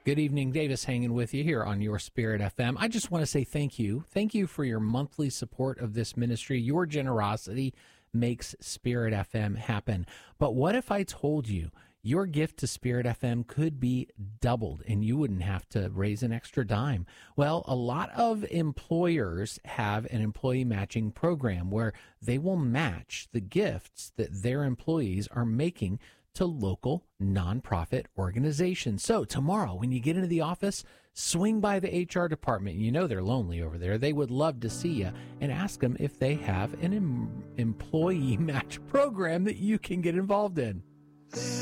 Good evening, Davis hanging with you here on Your Spirit FM. I just want to say thank you. Thank you for your monthly support of this ministry. Your generosity makes Spirit FM happen. But what if I told you your gift to Spirit FM could be doubled and you wouldn't have to raise an extra dime? Well, a lot of employers have an employee matching program where they will match the gifts that their employees are making to local nonprofit organizations. So tomorrow, when you get into the office, swing by the HR department. You know they're lonely over there. They would love to see you, and ask them if they have an employee match program that you can get involved in.